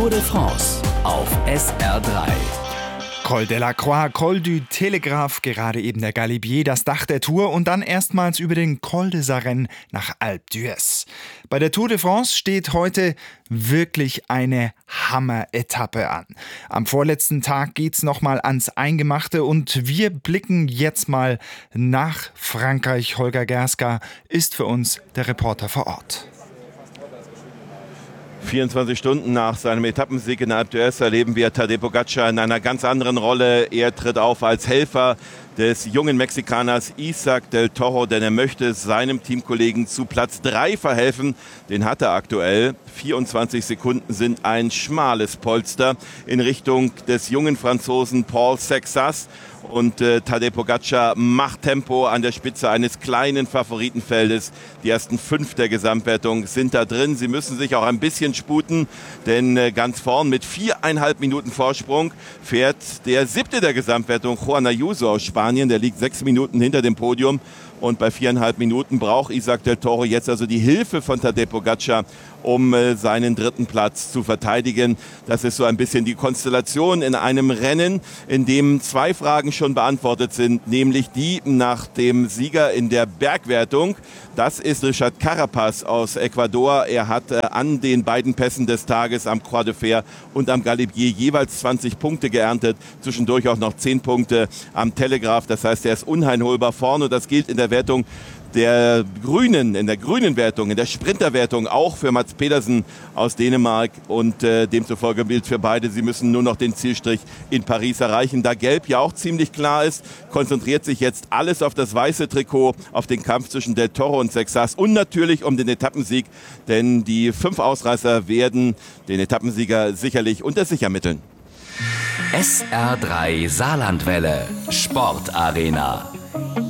Tour de France auf SR3. Col de la Croix, Col du Télégraphe, gerade eben der Galibier, das Dach der Tour und dann erstmals über den Col de Sarenne nach Alpe d'Huez. Bei der Tour de France steht heute wirklich eine Hammer-Etappe an. Am vorletzten Tag geht's nochmal ans Eingemachte und wir blicken jetzt mal nach Frankreich. Holger Gerska ist für uns der Reporter vor Ort. 24 Stunden nach seinem Etappensieg in Alpe d'Huez erleben wir Tadej Pogačar in einer ganz anderen Rolle. Er tritt auf als Helfer des jungen Mexikaners Isaac del Toro, denn er möchte seinem Teamkollegen zu Platz 3 verhelfen. Den hat er aktuell. 24 Sekunden sind ein schmales Polster in Richtung des jungen Franzosen Paul Sexas. Und Tadej Pogačar macht Tempo an der Spitze eines kleinen Favoritenfeldes. Die ersten 5 der Gesamtwertung sind da drin. Sie müssen sich auch ein bisschen sputen, denn ganz vorn mit 4,5 Minuten Vorsprung fährt der 7. der Gesamtwertung, Juan Ayuso aus Spanien. Der liegt 6 Minuten hinter dem Podium. Und bei 4,5 Minuten braucht Isaac del Toro jetzt also die Hilfe von Tadej Pogačar, um seinen 3. Platz zu verteidigen. Das ist so ein bisschen die Konstellation in einem Rennen, in dem 2 Fragen schon beantwortet sind, nämlich die nach dem Sieger in der Bergwertung. Das ist Richard Carapaz aus Ecuador. Er hat an den beiden Pässen des Tages am Croix de Fer und am Galibier jeweils 20 Punkte geerntet. Zwischendurch auch noch 10 Punkte am Telegraph. Das heißt, er ist uneinholbar vorne und das gilt in der Wertung der Grünen, in der grünen Wertung, in der Sprinterwertung auch für Mads Pedersen aus Dänemark und demzufolge gilt für beide, sie müssen nur noch den Zielstrich in Paris erreichen. Da Gelb ja auch ziemlich klar ist, konzentriert sich jetzt alles auf das weiße Trikot, auf den Kampf zwischen Del Toro und Sexas und natürlich um den Etappensieg, denn die 5 Ausreißer werden den Etappensieger sicherlich unter sich ermitteln. SR3 Saarlandwelle, Sportarena.